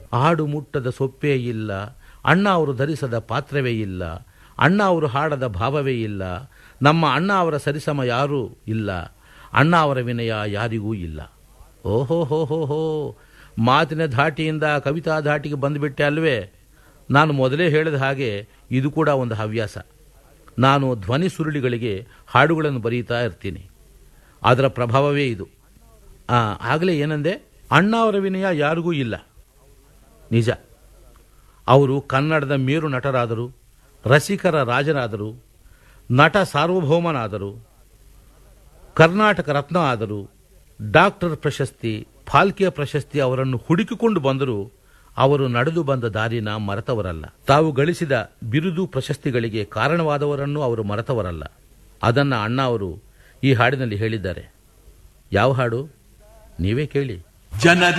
ಆಡು ಮುಟ್ಟದ ಸೊಪ್ಪೇ ಇಲ್ಲ, ಅಣ್ಣ ಅವರು ಧರಿಸದ ಪಾತ್ರವೇ ಇಲ್ಲ, ಅಣ್ಣ ಅವರು ಹಾಡದ ಭಾವವೇ ಇಲ್ಲ, ನಮ್ಮ ಅಣ್ಣ ಅವರ ಸರಿಸಮ ಯಾರೂ ಇಲ್ಲ, ಅಣ್ಣ ಅವರ ವಿನಯ ಯಾರಿಗೂ ಇಲ್ಲ. ಓಹೋ ಹೋ ಹೋ ಹೋ, ಮಾತಿನ ಧಾಟಿಯಿಂದ ಕವಿತಾ ಧಾಟಿಗೆ ಬಂದುಬಿಟ್ಟೆ ಅಲ್ವೇ. ನಾನು ಮೊದಲೇ ಹೇಳಿದ ಹಾಗೆ ಇದು ಕೂಡ ಒಂದು ಹವ್ಯಾಸ. ನಾನು ಧ್ವನಿ ಸುರುಳಿಗಳಿಗೆ ಹಾಡುಗಳನ್ನು ಬರೀತಾ ಇರ್ತೀನಿ. ಅದರ ಪ್ರಭಾವವೇ ಇದು. ಆಗಲೇ ಏನಂದೆ, ಅಣ್ಣ ಅವರ ವಿನಯ ಯಾರಿಗೂ ಇಲ್ಲ. ನಿಜ, ಅವರು ಕನ್ನಡದ ಮೇರು ನಟರಾದರು, ರಸಿಕರ ರಾಜರಾದರು, ನಟ ಸಾರ್ವಭೌಮನಾದರು, ಕರ್ನಾಟಕ ರತ್ನ ಆದರು, ಡಾಕ್ಟರ್ ಪ್ರಶಸ್ತಿ, ಫಾಲ್ಕೆ ಪ್ರಶಸ್ತಿ ಅವರನ್ನು ಹುಡುಕಿಕೊಂಡು ಬಂದರೂ ಅವರು ನಡೆದು ಬಂದ ದಾರಿನ ಮರೆತವರಲ್ಲ. ತಾವು ಗಳಿಸಿದ ಬಿರುದು ಪ್ರಶಸ್ತಿಗಳಿಗೆ ಕಾರಣವಾದವರನ್ನು ಅವರು ಮರೆತವರಲ್ಲ. ಅದನ್ನು ಅಣ್ಣ ಅವರು ಈ ಹಾಡಿನಲ್ಲಿ ಹೇಳಿದ್ದಾರೆ. ಯಾವ ಹಾಡು? ನೀವೇ ಕೇಳಿ.